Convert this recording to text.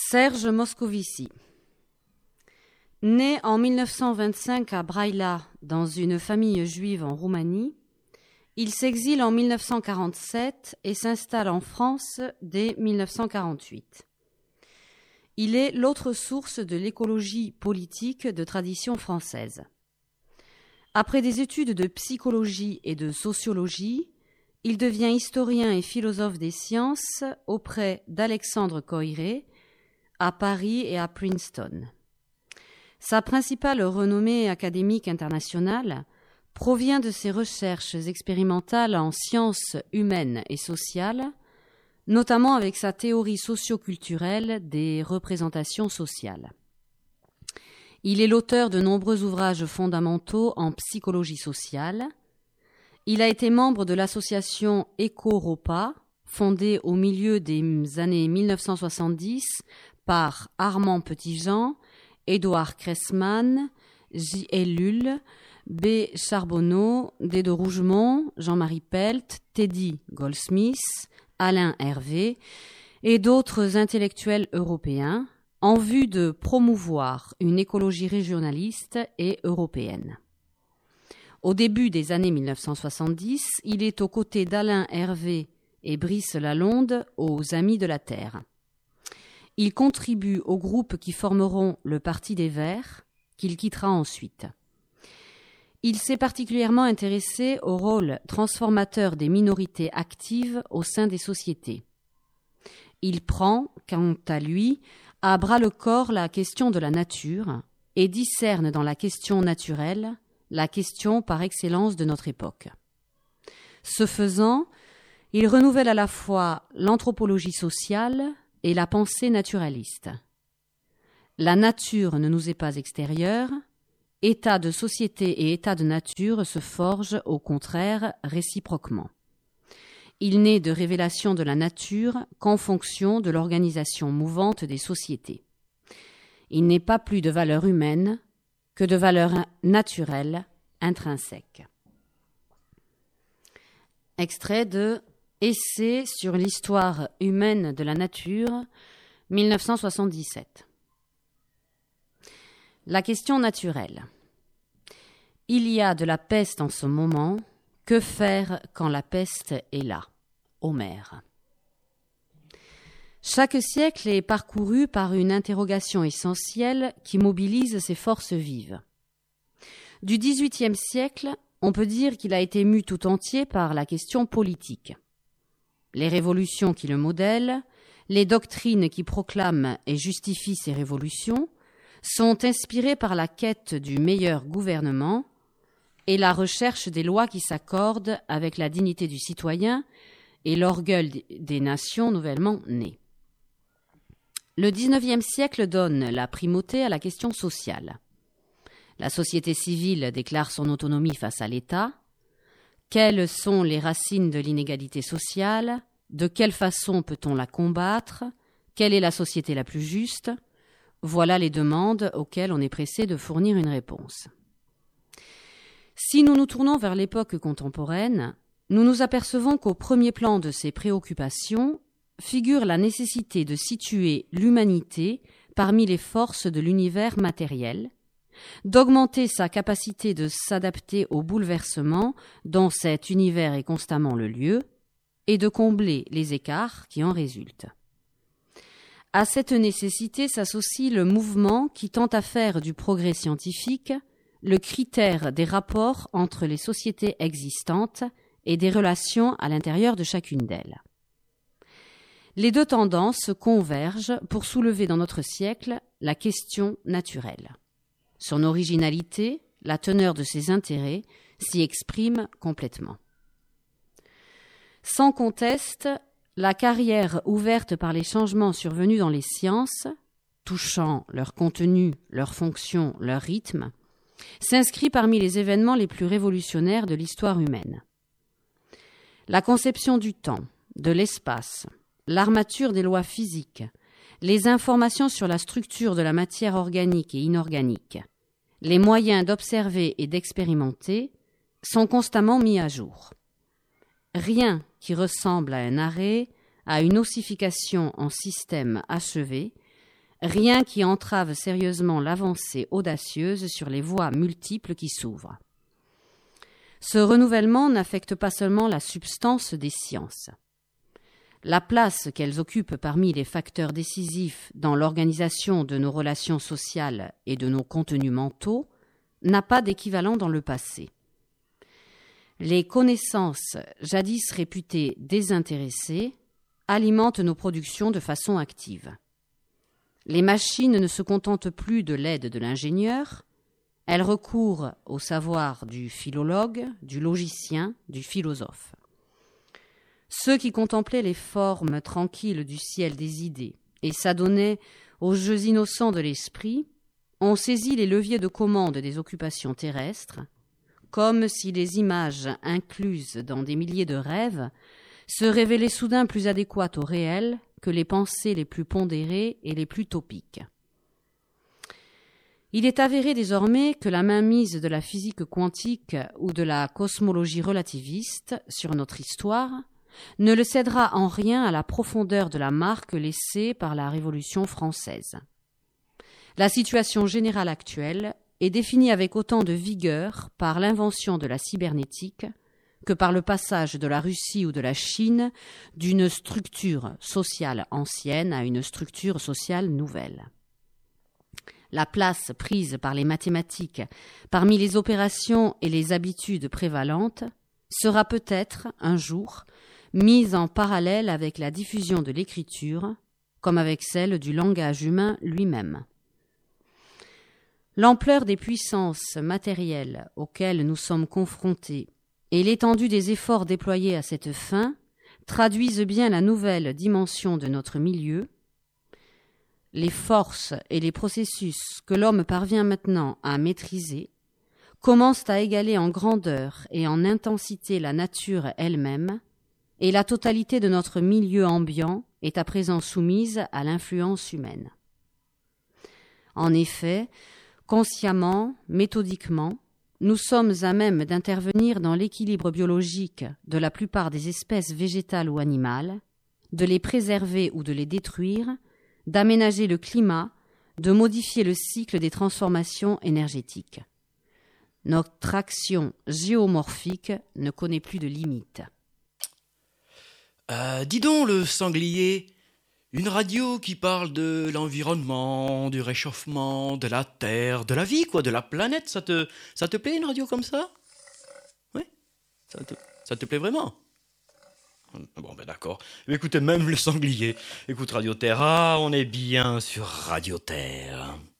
Serge Moscovici. Né en 1925 à Braila, dans une famille juive en Roumanie, il s'exile en 1947 et s'installe en France dès 1948. Il est l'autre source de l'écologie politique de tradition française. Après des études de psychologie et de sociologie, il devient historien et philosophe des sciences auprès d'Alexandre Koyré, à Paris et à Princeton. Sa principale renommée académique internationale provient de ses recherches expérimentales en sciences humaines et sociales, notamment avec sa théorie socio-culturelle des représentations sociales. Il est l'auteur de nombreux ouvrages fondamentaux en psychologie sociale. Il a été membre de l'association EcoRopa, fondée au milieu des années 1970 par Armand Petitjean, Édouard Cressman, J.L. Lulle, B. Charbonneau, Dédé Rougemont, Jean-Marie Pelt, Teddy Goldsmith, Alain Hervé et d'autres intellectuels européens en vue de promouvoir une écologie régionaliste et européenne. Au début des années 1970, il est aux côtés d'Alain Hervé et Brice Lalonde aux Amis de la Terre. Il contribue aux groupes qui formeront le Parti des Verts, qu'il quittera ensuite. Il s'est particulièrement intéressé au rôle transformateur des minorités actives au sein des sociétés. Il prend, quant à lui, à bras-le-corps la question de la nature et discerne dans la question naturelle la question par excellence de notre époque. Ce faisant, il renouvelle à la fois l'anthropologie sociale et la pensée naturaliste. La nature ne nous est pas extérieure, état de société et état de nature se forgent au contraire réciproquement. Il n'est de révélation de la nature qu'en fonction de l'organisation mouvante des sociétés. Il n'est pas plus de valeur humaine que de valeur naturelle intrinsèque. Extrait de Essai sur l'histoire humaine de la nature, 1977. La question naturelle. Il y a de la peste en ce moment. Que faire quand la peste est là? Homère. Chaque siècle est parcouru par une interrogation essentielle qui mobilise ses forces vives. Du XVIIIe siècle, on peut dire qu'il a été mu tout entier par la question politique. Les révolutions qui le modèlent, les doctrines qui proclament et justifient ces révolutions, sont inspirées par la quête du meilleur gouvernement et la recherche des lois qui s'accordent avec la dignité du citoyen et l'orgueil des nations nouvellement nées. Le XIXe siècle donne la primauté à la question sociale. La société civile déclare son autonomie face à l'État. Quelles sont les racines de l'inégalité sociale? De quelle façon peut-on la combattre? Quelle est la société la plus juste? Voilà les demandes auxquelles on est pressé de fournir une réponse. Si nous nous tournons vers l'époque contemporaine, nous nous apercevons qu'au premier plan de ces préoccupations figure la nécessité de situer l'humanité parmi les forces de l'univers matériel, d'augmenter sa capacité de s'adapter aux bouleversements dont cet univers est constamment le lieu, et de combler les écarts qui en résultent. À cette nécessité s'associe le mouvement qui tend à faire du progrès scientifique le critère des rapports entre les sociétés existantes et des relations à l'intérieur de chacune d'elles. Les deux tendances convergent pour soulever dans notre siècle la question naturelle. Son originalité, la teneur de ses intérêts, s'y exprime complètement. Sans conteste, la carrière ouverte par les changements survenus dans les sciences, touchant leur contenu, leur fonction, leur rythme, s'inscrit parmi les événements les plus révolutionnaires de l'histoire humaine. La conception du temps, de l'espace, l'armature des lois physiques, les informations sur la structure de la matière organique et inorganique, les moyens d'observer et d'expérimenter sont constamment mis à jour. Rien qui ressemble à un arrêt, à une ossification en système achevé, rien qui entrave sérieusement l'avancée audacieuse sur les voies multiples qui s'ouvrent. Ce renouvellement n'affecte pas seulement la substance des sciences. La place qu'elles occupent parmi les facteurs décisifs dans l'organisation de nos relations sociales et de nos contenus mentaux n'a pas d'équivalent dans le passé. Les connaissances, jadis réputées désintéressées, alimentent nos productions de façon active. Les machines ne se contentent plus de l'aide de l'ingénieur, elles recourent au savoir du philologue, du logicien, du philosophe. Ceux qui contemplaient les formes tranquilles du ciel des idées et s'adonnaient aux jeux innocents de l'esprit ont saisi les leviers de commande des occupations terrestres, comme si les images incluses dans des milliers de rêves se révélaient soudain plus adéquates au réel que les pensées les plus pondérées et les plus topiques. Il est avéré désormais que la mainmise de la physique quantique ou de la cosmologie relativiste sur notre histoire ne le cédera en rien à la profondeur de la marque laissée par la Révolution française. La situation générale actuelle est définie avec autant de vigueur par l'invention de la cybernétique que par le passage de la Russie ou de la Chine d'une structure sociale ancienne à une structure sociale nouvelle. La place prise par les mathématiques parmi les opérations et les habitudes prévalentes sera peut-être, un jour, mise en parallèle avec la diffusion de l'écriture, comme avec celle du langage humain lui-même. L'ampleur des puissances matérielles auxquelles nous sommes confrontés et l'étendue des efforts déployés à cette fin traduisent bien la nouvelle dimension de notre milieu. Les forces et les processus que l'homme parvient maintenant à maîtriser commencent à égaler en grandeur et en intensité la nature elle-même, et la totalité de notre milieu ambiant est à présent soumise à l'influence humaine. En effet, consciemment, méthodiquement, nous sommes à même d'intervenir dans l'équilibre biologique de la plupart des espèces végétales ou animales, de les préserver ou de les détruire, d'aménager le climat, de modifier le cycle des transformations énergétiques. Notre action géomorphique ne connaît plus de limites. Dis donc, le sanglier, une radio qui parle de l'environnement, du réchauffement, de la Terre, de la vie, quoi, de la planète, ça te plaît une radio comme ça? Oui? Ça te plaît vraiment? Bon, ben d'accord. Écoutez, même le sanglier écoute Radio Terre. Ah, on est bien sur Radio Terre.